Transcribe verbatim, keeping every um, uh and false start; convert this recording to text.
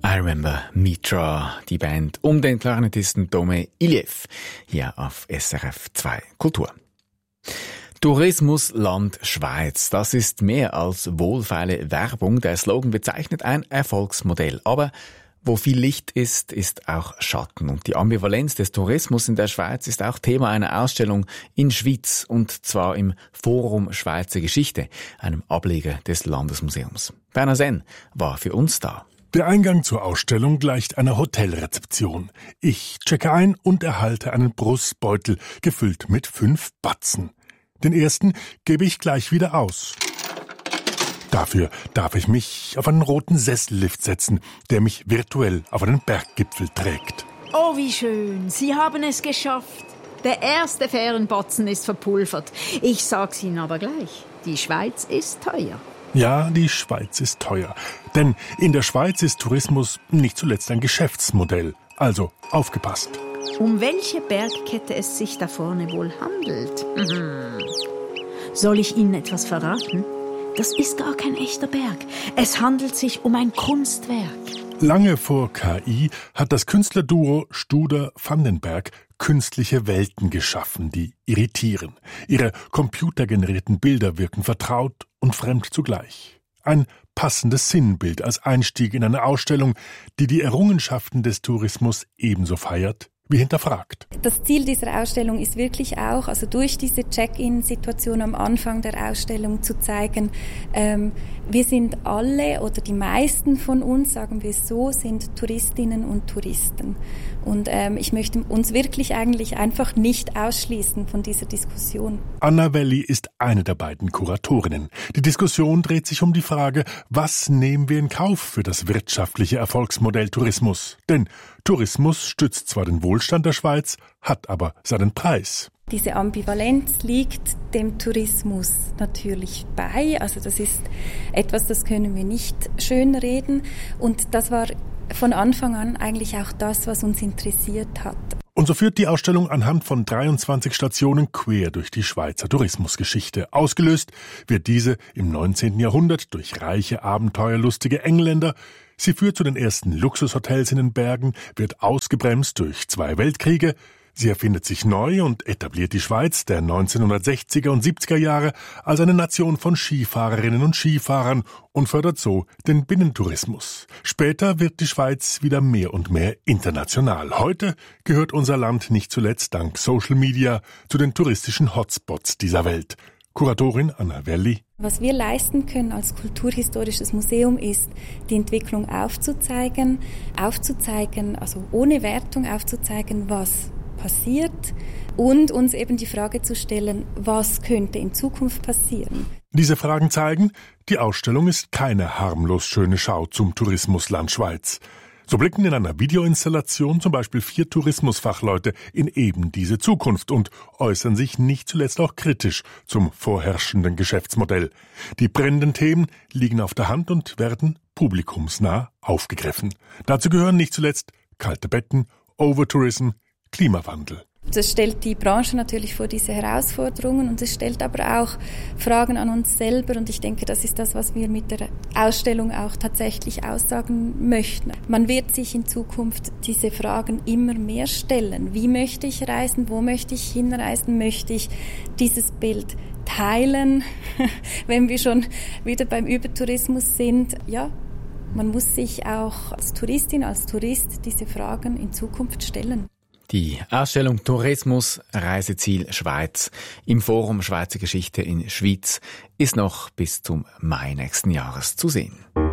I Remember Mitra, die Band um den Klarinettisten Tome Iliev, hier auf S R F zwei Kultur. Tourismusland Schweiz, das ist mehr als wohlfeile Werbung. Der Slogan bezeichnet ein Erfolgsmodell. Aber wo viel Licht ist, ist auch Schatten. Und die Ambivalenz des Tourismus in der Schweiz ist auch Thema einer Ausstellung in Schwyz, und zwar im Forum Schweizer Geschichte, einem Ableger des Landesmuseums. Berner Senn war für uns da. Der Eingang zur Ausstellung gleicht einer Hotelrezeption. Ich checke ein und erhalte einen Brustbeutel, gefüllt mit fünf Batzen. Den ersten gebe ich gleich wieder aus. Dafür darf ich mich auf einen roten Sessellift setzen, der mich virtuell auf einen Berggipfel trägt. Oh, wie schön. Sie haben es geschafft. Der erste Fährenbatzen ist verpulvert. Ich sag's Ihnen aber gleich. Die Schweiz ist teuer. Ja, die Schweiz ist teuer. Denn in der Schweiz ist Tourismus nicht zuletzt ein Geschäftsmodell. Also aufgepasst. Um welche Bergkette es sich da vorne wohl handelt? Mhm. Soll ich Ihnen etwas verraten? Das ist gar kein echter Berg. Es handelt sich um ein Kunstwerk. Lange vor K I hat das Künstlerduo Studer-Vandenberg künstliche Welten geschaffen, die irritieren. Ihre computergenerierten Bilder wirken vertraut und fremd zugleich. Ein passendes Sinnbild als Einstieg in eine Ausstellung, die die Errungenschaften des Tourismus ebenso feiert wie hinterfragt. Das Ziel dieser Ausstellung ist wirklich auch, also durch diese Check-in-Situation am Anfang der Ausstellung zu zeigen, ähm, wir sind alle oder die meisten von uns, sagen wir es so, sind Touristinnen und Touristen. Und ähm, ich möchte uns wirklich eigentlich einfach nicht ausschließen von dieser Diskussion. Anna Welli ist eine der beiden Kuratorinnen. Die Diskussion dreht sich um die Frage, was nehmen wir in Kauf für das wirtschaftliche Erfolgsmodell Tourismus? Denn Tourismus stützt zwar den Wohlstand der Schweiz, hat aber seinen Preis. Diese Ambivalenz liegt dem Tourismus natürlich bei. Also das ist etwas, das können wir nicht schönreden. Und das war von Anfang an eigentlich auch das, was uns interessiert hat. Und so führt die Ausstellung anhand von dreiundzwanzig Stationen quer durch die Schweizer Tourismusgeschichte. Ausgelöst wird diese im neunzehnten Jahrhundert durch reiche, abenteuerlustige Engländer. Sie führt zu den ersten Luxushotels in den Bergen, wird ausgebremst durch zwei Weltkriege. Sie erfindet sich neu und etabliert die Schweiz der neunzehnhundertsechziger und siebziger Jahre als eine Nation von Skifahrerinnen und Skifahrern und fördert so den Binnentourismus. Später wird die Schweiz wieder mehr und mehr international. Heute gehört unser Land nicht zuletzt dank Social Media zu den touristischen Hotspots dieser Welt. Kuratorin Anna Welli. Was wir leisten können als kulturhistorisches Museum ist, die Entwicklung aufzuzeigen, aufzuzeigen, also ohne Wertung aufzuzeigen, was passiert und uns eben die Frage zu stellen, was könnte in Zukunft passieren. Diese Fragen zeigen, die Ausstellung ist keine harmlos schöne Schau zum Tourismusland Schweiz. So blicken in einer Videoinstallation zum Beispiel vier Tourismusfachleute in eben diese Zukunft und äußern sich nicht zuletzt auch kritisch zum vorherrschenden Geschäftsmodell. Die brennenden Themen liegen auf der Hand und werden publikumsnah aufgegriffen. Dazu gehören nicht zuletzt kalte Betten, Overtourism, Klimawandel. Das stellt die Branche natürlich vor diese Herausforderungen und es stellt aber auch Fragen an uns selber und ich denke, das ist das, was wir mit der Ausstellung auch tatsächlich aussagen möchten. Man wird sich in Zukunft diese Fragen immer mehr stellen. Wie möchte ich reisen? Wo möchte ich hinreisen? Möchte ich dieses Bild teilen? Wenn wir schon wieder beim Übertourismus sind, ja, man muss sich auch als Touristin, als Tourist diese Fragen in Zukunft stellen. Die Ausstellung Tourismus Reiseziel Schweiz im Forum Schweizer Geschichte in Schwyz ist noch bis zum Mai nächsten Jahres zu sehen.